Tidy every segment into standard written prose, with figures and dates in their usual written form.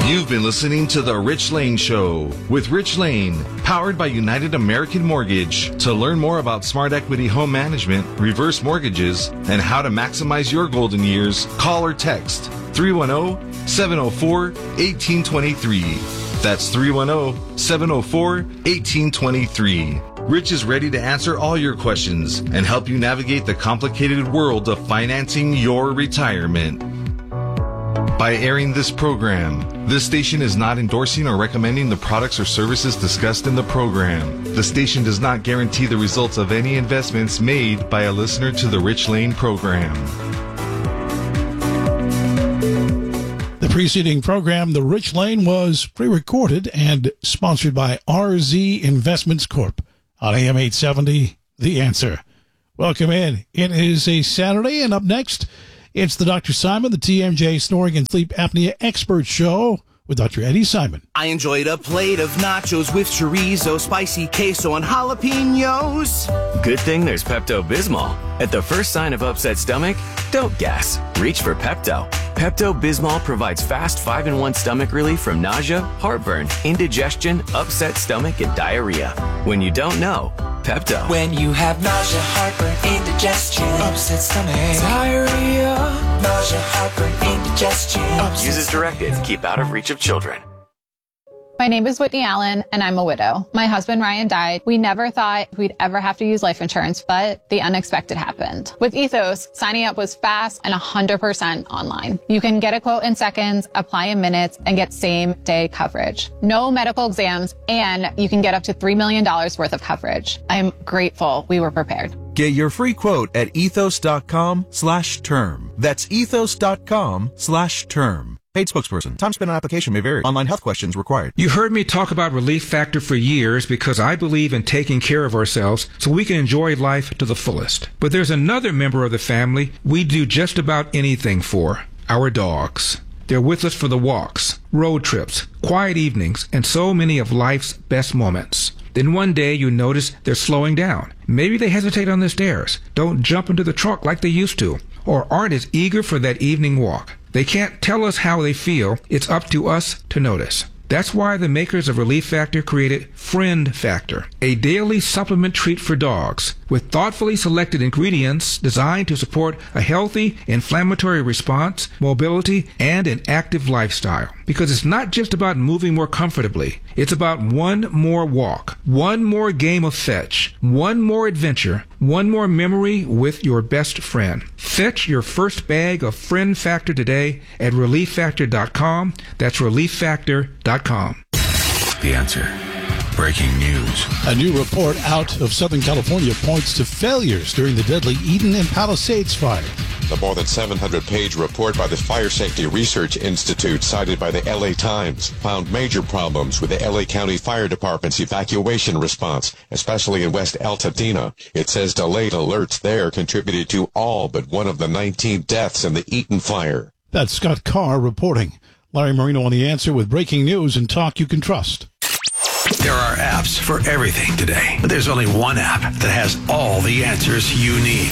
You've been listening to The Rich Lane Show with Rich Lane, powered by United American Mortgage. To learn more about smart equity home management, reverse mortgages, and how to maximize your golden years, call or text 310-704-1823. That's 310-704-1823. Rich is ready to answer all your questions and help you navigate the complicated world of financing your retirement. By airing this program, this station is not endorsing or recommending the products or services discussed in the program. The station does not guarantee the results of any investments made by a listener to the Rich Lane program. The preceding program, The Rich Lane, was pre-recorded and sponsored by RZ Investments Corp. On AM 870, The Answer. Welcome in. It is a Saturday, and up next, it's the Dr. Simon, the TMJ Snoring and Sleep Apnea Expert Show with Dr. Eddie Simon. I enjoyed a plate of nachos with chorizo, spicy queso, and jalapenos. Good thing there's Pepto-Bismol. At the first sign of upset stomach, don't guess. Reach for Pepto. Pepto-Bismol provides fast 5-in-1 stomach relief from nausea, heartburn, indigestion, upset stomach, and diarrhea. When you don't know, Pepto. When you have nausea, heartburn, indigestion, upset stomach, diarrhea, nausea, heartburn, indigestion. Use as directed. Keep out of reach of children. My name is Whitney Allen, and I'm a widow. My husband, Ryan, died. We never thought we'd ever have to use life insurance, but the unexpected happened. With Ethos, signing up was fast and 100% online. You can get a quote in seconds, apply in minutes, and get same-day coverage. No medical exams, and you can get up to $3 million worth of coverage. I'm grateful we were prepared. Get your free quote at ethos.com/term. That's ethos.com/term. Paid spokesperson. Time spent on application may vary. Online health questions required. You heard me talk about Relief Factor for years because I believe in taking care of ourselves so we can enjoy life to the fullest. But there's another member of the family we do just about anything for. Our dogs. They're with us for the walks, road trips, quiet evenings, and so many of life's best moments. Then one day you notice they're slowing down. Maybe they hesitate on the stairs, don't jump into the trunk like they used to, or aren't as eager for that evening walk. They can't tell us how they feel. It's up to us to notice. That's why the makers of Relief Factor created Friend Factor, a daily supplement treat for dogs with thoughtfully selected ingredients designed to support a healthy inflammatory response, mobility, and an active lifestyle. Because it's not just about moving more comfortably. It's about one more walk, one more game of fetch, one more adventure, one more memory with your best friend. Fetch your first bag of Friend Factor today at ReliefFactor.com. That's ReliefFactor.com. The Answer. Breaking news. A new report out of Southern California points to failures during the deadly Eden and Palisades fire. The more than 700-page report by the Fire Safety Research Institute, cited by the LA Times, found major problems with the LA County Fire Department's evacuation response, especially in West Altadena. It says delayed alerts there contributed to all but one of the 19 deaths in the Eden fire. That's Scott Carr reporting. Larry Marino on The Answer with breaking news and talk you can trust. There are apps for everything today, but there's only one app that has all the answers you need.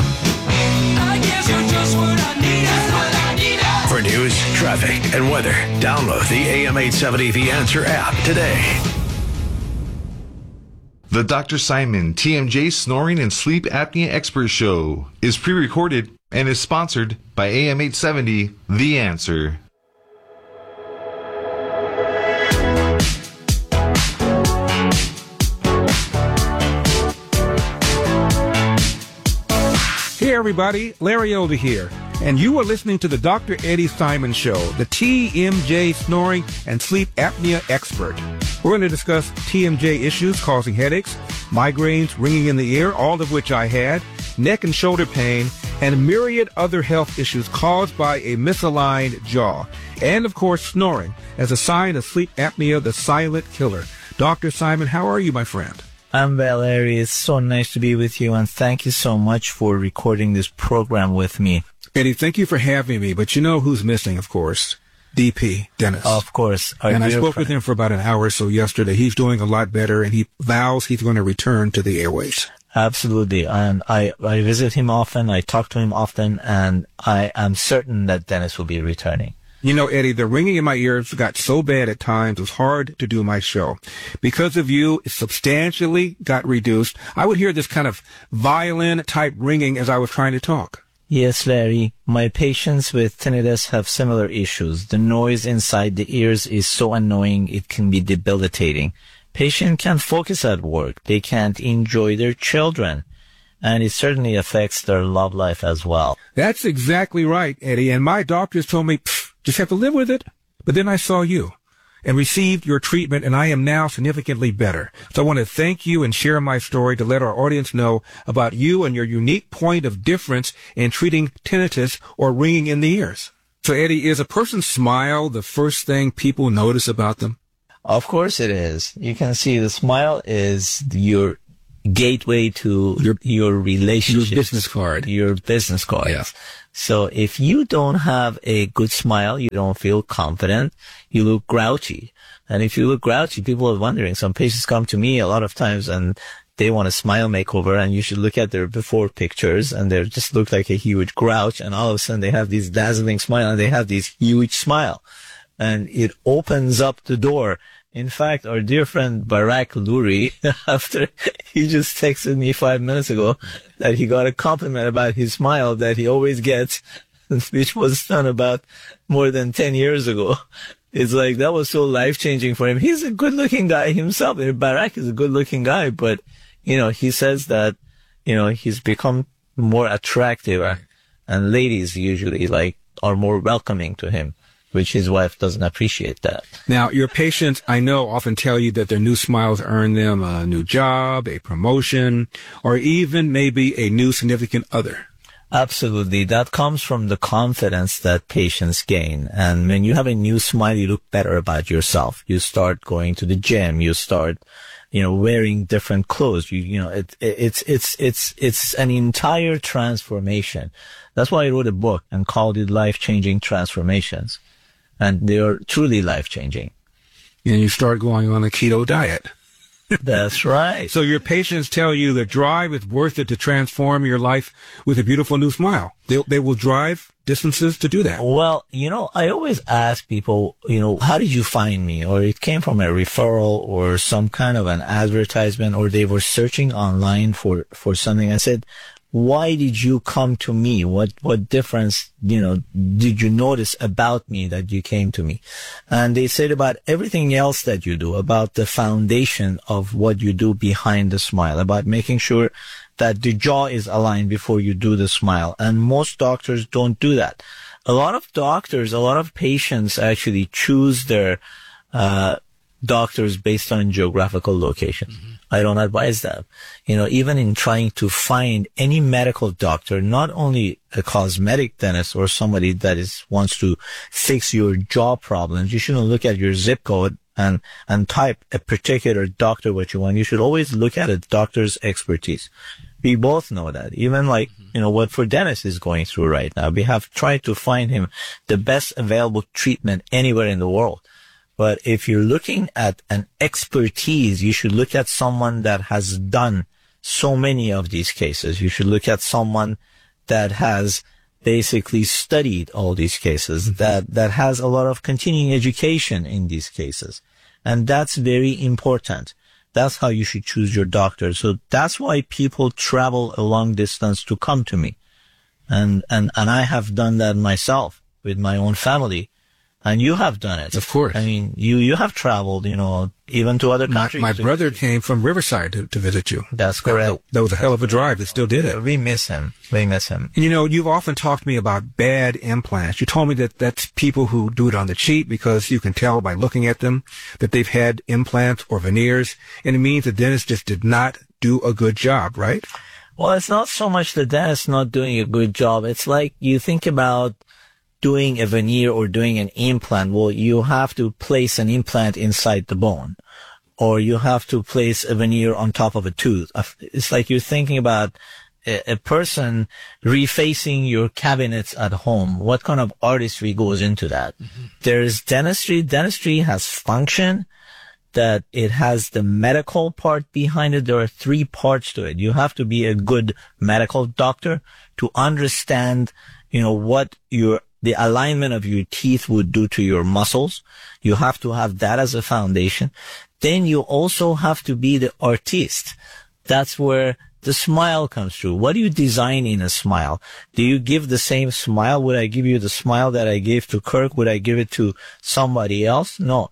I guess you're just what I need. That's what I need. For news, traffic, and weather, download the AM 870 The Answer app today. The Dr. Simon TMJ Snoring and Sleep Apnea Expert Show is pre-recorded and is sponsored by AM 870 The Answer. Hey everybody, Larry Elder here, and you are listening to the Dr. Eddie Simon Show, the TMJ Snoring and Sleep Apnea Expert. We're going to discuss TMJ issues causing headaches, migraines, ringing in the ear, all of which I had, neck and shoulder pain, and myriad other health issues caused by a misaligned jaw. And of course, snoring as a sign of sleep apnea, the silent killer. Dr. Simon, how are you, my friend? I'm well, Larry. It's so nice to be with you, and thank you so much for recording this program with me. Eddie, thank you for having me, but you know who's missing, of course. DP, Dennis. Of course. And I spoke with him for about an hour or so yesterday. He's doing a lot better, and he vows he's going to return to the airways. Absolutely. And I visit him often, I talk to him often, and I am certain that Dennis will be returning. You know, Eddie, the ringing in my ears got so bad at times it was hard to do my show. Because of you, it substantially got reduced. I would hear this kind of violin-type ringing as I was trying to talk. Yes, Larry. My patients with tinnitus have similar issues. The noise inside the ears is so annoying it can be debilitating. Patients can't focus at work. They can't enjoy their children. And it certainly affects their love life as well. That's exactly right, Eddie. And my doctors told me, just have to live with it. But then I saw you and received your treatment, and I am now significantly better. So I want to thank you and share my story to let our audience know about you and your unique point of difference in treating tinnitus or ringing in the ears. So, Eddie, is a person's smile the first thing people notice about them? Of course it is. You can see the smile is your gateway to your relationship. Your business card. Your business card. Yeah. So if you don't have a good smile, you don't feel confident, you look grouchy. And if you look grouchy, people are wondering. Some patients come to me a lot of times and they want a smile makeover, and you should look at their before pictures and they just look like a huge grouch, and all of a sudden they have this dazzling smile and they have this huge smile. And it opens up the door. In fact, our dear friend Barak Lurie, after he just texted me 5 minutes ago that he got a compliment about his smile that he always gets, which was done about more than 10 years ago. It's like that was so life-changing for him. He's a good-looking guy himself. Barak is a good-looking guy, but, he says that, he's become more attractive, and ladies usually are more welcoming to him, which his wife doesn't appreciate that. Now, your patients, I know, often tell you that their new smiles earn them a new job, a promotion, or even maybe a new significant other. Absolutely. That comes from the confidence that patients gain. And when you have a new smile, you look better about yourself. You start going to the gym. You start, wearing different clothes. It's an entire transformation. That's why I wrote a book and called it Life-Changing Transformations. And they are truly life-changing. And you start going on a keto diet. That's right. So your patients tell you the drive is worth it to transform your life with a beautiful new smile. They will drive distances to do that. Well, I always ask people, how did you find me? Or it came from a referral or some kind of an advertisement, or they were searching online for something. I said, why did you come to me? What difference, did you notice about me that you came to me? And they said about everything else that you do, about the foundation of what you do behind the smile, about making sure that the jaw is aligned before you do the smile. And most doctors don't do that. A lot of patients actually choose their, doctors based on geographical location. Mm-hmm. I don't advise that. Even in trying to find any medical doctor, not only a cosmetic dentist or somebody that wants to fix your jaw problems, you shouldn't look at your zip code and type a particular doctor what you want. You should always look at a doctor's expertise. We both know that. Even what for Dennis is going through right now. We have tried to find him the best available treatment anywhere in the world. But if you're looking at an expertise, you should look at someone that has done so many of these cases. You should look at someone that has basically studied all these cases, that has a lot of continuing education in these cases. And that's very important. That's how you should choose your doctor. So that's why people travel a long distance to come to me. And I have done that myself with my own family. And you have done it. Of course. I mean, you have traveled, even to other countries. My brother came from Riverside to visit you. That's correct. That was a hell of a drive. They still did it. We miss him. And you've often talked to me about bad implants. You told me that that's people who do it on the cheap because you can tell by looking at them that they've had implants or veneers. And it means the dentist just did not do a good job, right? Well, it's not so much the dentist not doing a good job. It's like you think about doing a veneer or doing an implant. Well, you have to place an implant inside the bone, or you have to place a veneer on top of a tooth. It's like you're thinking about a person refacing your cabinets at home. What kind of artistry goes into that? Mm-hmm. There's dentistry. Dentistry has function, that it has the medical part behind it. There are 3 parts to it. You have to be a good medical doctor to understand what your the alignment of your teeth would do to your muscles. You have to have that as a foundation. Then you also have to be the artiste. That's where the smile comes through. What do you design in a smile? Do you give the same smile? Would I give you the smile that I gave to Kirk? Would I give it to somebody else? No.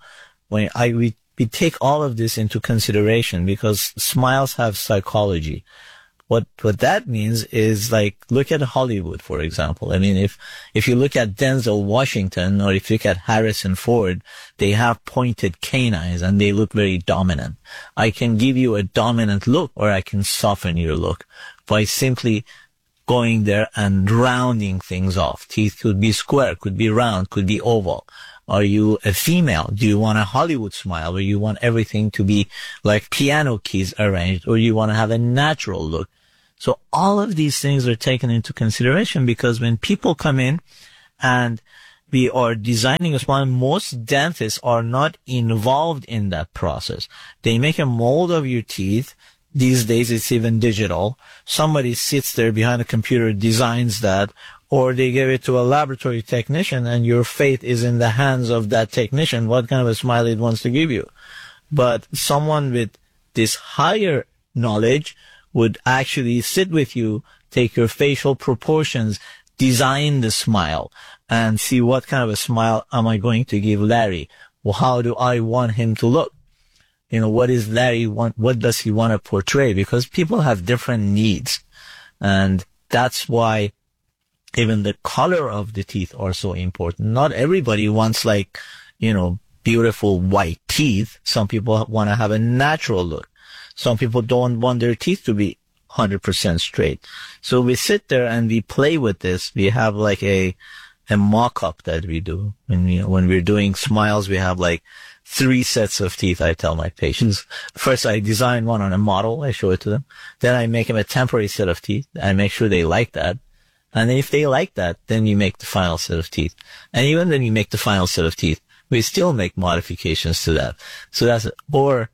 We take all of this into consideration because smiles have psychology. What that means is, like, look at Hollywood, for example. I mean, if you look at Denzel Washington or if you look at Harrison Ford, they have pointed canines and they look very dominant. I can give you a dominant look or I can soften your look by simply going there and rounding things off. Teeth could be square, could be round, could be oval. Are you a female? Do you want a Hollywood smile where you want everything to be like piano keys arranged, or you want to have a natural look? So all of these things are taken into consideration because when people come in and we are designing a smile, most dentists are not involved in that process. They make a mold of your teeth. These days it's even digital. Somebody sits there behind a computer, designs that, or they give it to a laboratory technician and your fate is in the hands of that technician, what kind of a smile it wants to give you. But someone with this higher knowledge would actually sit with you, take your facial proportions, design the smile, and see what kind of a smile am I going to give Larry? Well, how do I want him to look? You know, what is Larry want? What does he want to portray? Because people have different needs. And that's why even the color of the teeth are so important. Not everybody wants, like, you know, beautiful white teeth. Some people want to have a natural look. Some people don't want their teeth to be 100% straight. So we sit there and we play with this. We have like a mock-up that we do. When we're doing smiles, we have like 3 sets of teeth, I tell my patients. First, I design one on a model. I show it to them. Then I make them a temporary set of teeth. I make sure they like that. And if they like that, then you make the final set of teeth. And even when you make the final set of teeth, we still make modifications to that. So that's it. Or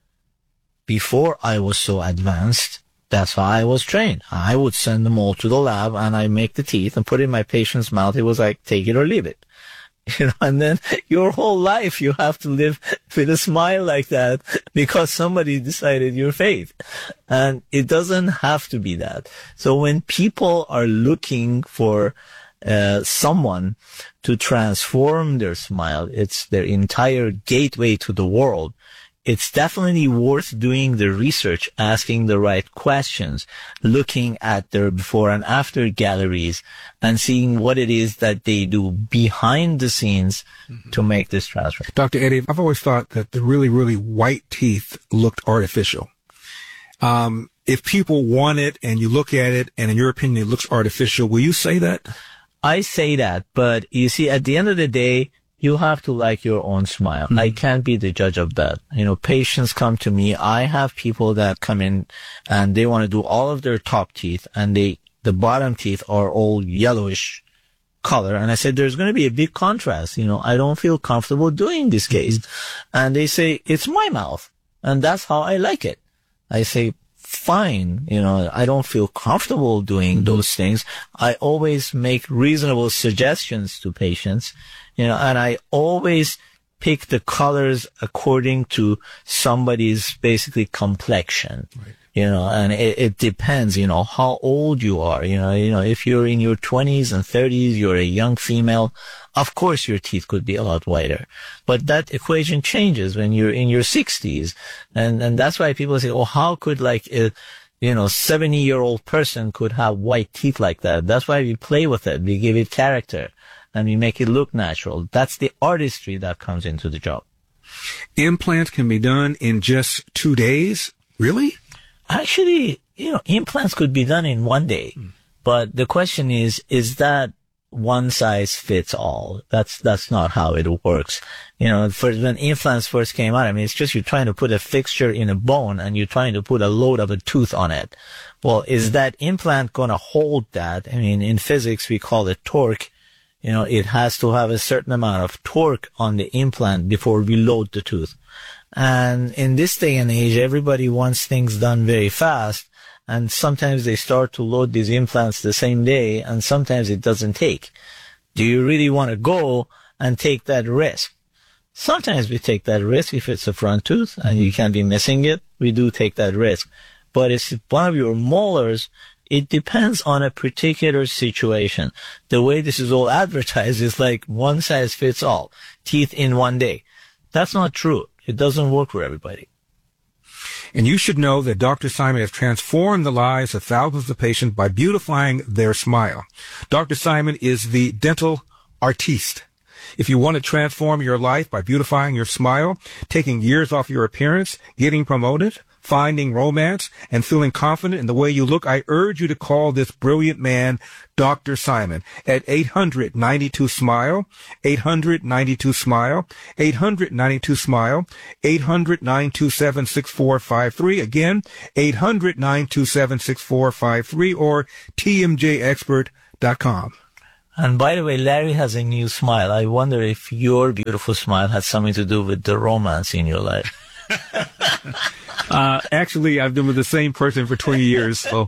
before I was so advanced, that's how I was trained. I would send them all to the lab and I make the teeth and put it in my patient's mouth. It was like, take it or leave it. You know, and then your whole life you have to live with a smile like that because somebody decided your fate. And it doesn't have to be that. So when people are looking for someone to transform their smile, it's their entire gateway to the world. It's definitely worth doing the research, asking the right questions, looking at their before and after galleries, and seeing what it is that they do behind the scenes to make this transfer. Dr. Eddie, I've always thought that the really, really white teeth looked artificial. If people want it and you look at it and in your opinion it looks artificial, will you say that? I say that, but you see, at the end of the day, you have to like your own smile. I can't be the judge of that. You know, patients come to me. I have people that come in and they want to do all of their top teeth and the bottom teeth are all yellowish color. And I said, there's going to be a big contrast. You know, I don't feel comfortable doing this case. And they say, it's my mouth. And that's how I like it. I say, fine. You know, I don't feel comfortable doing those things. I always make reasonable suggestions to patients. You know, and I always pick the colors according to somebody's basically complexion. Right. You know, and it depends, you know, how old you are. You know, if you're in your 20s and 30s, you're a young female, of course your teeth could be a lot whiter. But that equation changes when you're in your 60s. And that's why people say, oh, how could like a 70-year-old person could have white teeth like that? That's why we play with it. We give it character. And we make it look natural. That's the artistry that comes into the job. Implants can be done in just 2 days? Really? Actually, you know, implants could be done in 1 day. But the question is that one size fits all? That's not how it works. You know, when implants first came out, I mean, it's just you're trying to put a fixture in a bone and you're trying to put a load of a tooth on it. Well, is that implant going to hold that? I mean, in physics, we call it torque. You know, it has to have a certain amount of torque on the implant before we load the tooth. And in this day and age, everybody wants things done very fast. And sometimes they start to load these implants the same day, and sometimes it doesn't take. Do you really want to go and take that risk? Sometimes we take that risk if it's a front tooth and you can't be missing it. We do take that risk. But if one of your molars, it depends on a particular situation. The way this is all advertised is like one size fits all. Teeth in one day. That's not true. It doesn't work for everybody. And you should know that Dr. Simon has transformed the lives of thousands of patients by beautifying their smile. Dr. Simon is the dental artiste. If you want to transform your life by beautifying your smile, taking years off your appearance, getting promoted, finding romance, and feeling confident in the way you look, I urge you to call this brilliant man, Dr. Simon, at 800-92-SMILE, 800-92-SMILE, 800-92-SMILE, 800-927-6453. Again, 800-927-6453 or tmjexpert.com. And by the way, Larry has a new smile. I wonder if your beautiful smile has something to do with the romance in your life. Actually, I've been with the same person for 20 years, so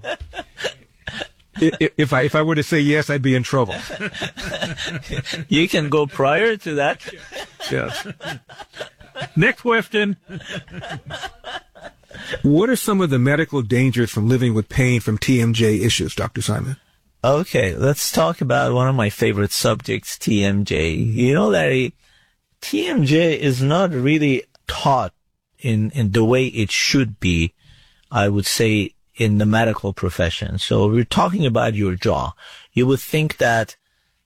if I were to say yes, I'd be in trouble. You can go prior to that. Yes. Next question. What are some of the medical dangers from living with pain from TMJ issues, Dr. Simon? Okay, let's talk about one of my favorite subjects, TMJ. You know, Larry, TMJ is not really taught in the way it should be, I would say, in the medical profession. So we're talking about your jaw. You would think that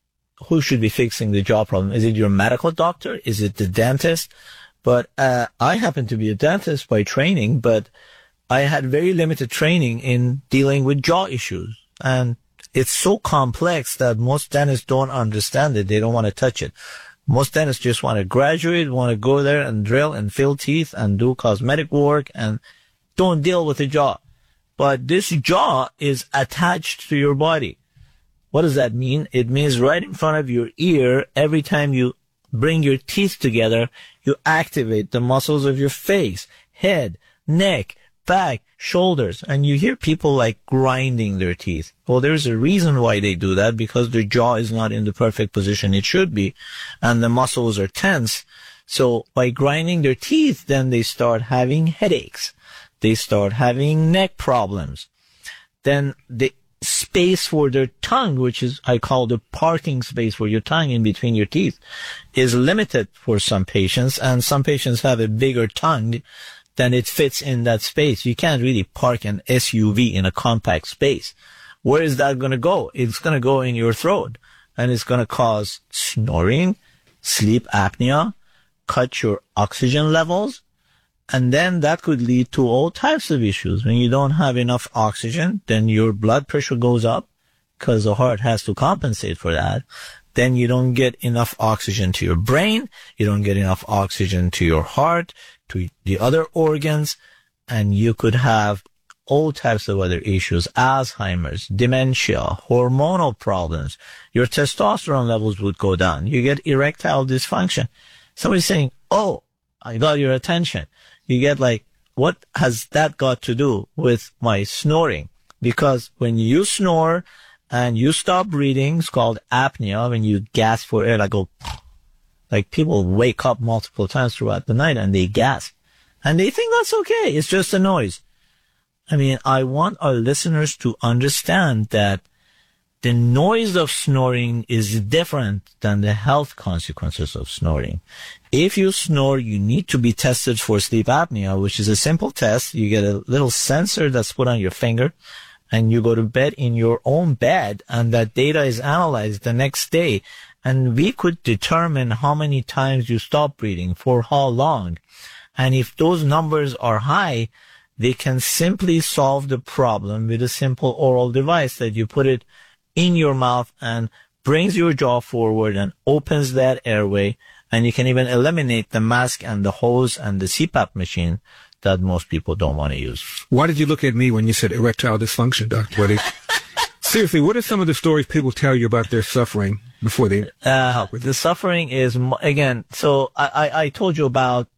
who should be fixing the jaw problem? Is it your medical doctor? Is it the dentist? But I happen to be a dentist by training, but I had very limited training in dealing with jaw issues. And it's so complex that most dentists don't understand it. They don't want to touch it. Most dentists just want to graduate, want to go there and drill and fill teeth and do cosmetic work and don't deal with the jaw. But this jaw is attached to your body. What does that mean? It means right in front of your ear, every time you bring your teeth together, you activate the muscles of your face, head, neck, back, shoulders, and you hear people like grinding their teeth. Well, there's a reason why they do that, because their jaw is not in the perfect position it should be, and the muscles are tense. So by grinding their teeth, then they start having headaches. They start having neck problems. Then the space for their tongue, which is, I call the parking space for your tongue in between your teeth, is limited for some patients, and some patients have a bigger tongue then it fits in that space. You can't really park an SUV in a compact space. Where is that going to go? It's going to go in your throat, and it's going to cause snoring, sleep apnea, cut your oxygen levels, and then that could lead to all types of issues. When you don't have enough oxygen, then your blood pressure goes up because the heart has to compensate for that. Then you don't get enough oxygen to your brain. You don't get enough oxygen to your heart, to the other organs, and you could have all types of other issues, Alzheimer's, dementia, hormonal problems. Your testosterone levels would go down. You get erectile dysfunction. Somebody's saying, oh, I got your attention. You get like, what has that got to do with my snoring? Because when you snore and you stop breathing, it's called apnea. When you gasp for air, like people wake up multiple times throughout the night and they gasp. And they think that's okay. It's just a noise. I mean, I want our listeners to understand that the noise of snoring is different than the health consequences of snoring. If you snore, you need to be tested for sleep apnea, which is a simple test. You get a little sensor that's put on your finger, and you go to bed in your own bed, and that data is analyzed the next day. And we could determine how many times you stop breathing, for how long. And if those numbers are high, they can simply solve the problem with a simple oral device that you put it in your mouth and brings your jaw forward and opens that airway. And you can even eliminate the mask and the hose and the CPAP machine that most people don't want to use. Why did you look at me when you said erectile dysfunction, Dr. Weddy? Seriously, what are some of the stories people tell you about their suffering before they help with the suffering is, again, so I told you about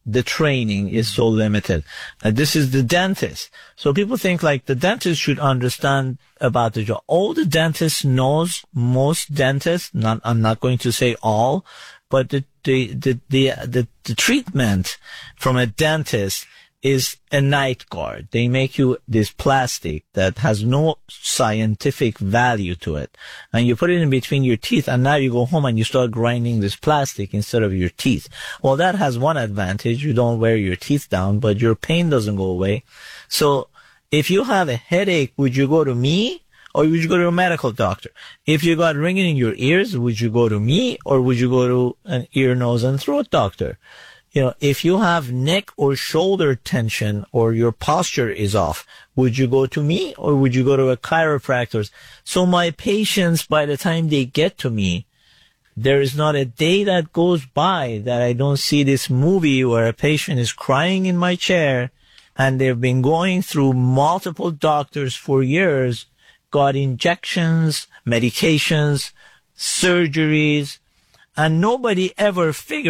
the training is so limited. This is the dentist. So people think like the dentist should understand about the job. All the dentist knows, most dentists, I'm not going to say all, but the treatment from a dentist is a night guard. They make you this plastic that has no scientific value to it. And you put it in between your teeth, and now you go home and you start grinding this plastic instead of your teeth. Well, that has one advantage. You don't wear your teeth down, but your pain doesn't go away. So if you have a headache, would you go to me or would you go to a medical doctor? If you got ringing in your ears, would you go to me or would you go to an ear, nose, and throat doctor? You know, if you have neck or shoulder tension or your posture is off, would you go to me or would you go to a chiropractor? So my patients, by the time they get to me, there is not a day that goes by that I don't see this movie where a patient is crying in my chair and they've been going through multiple doctors for years, got injections, medications, surgeries, and nobody ever figured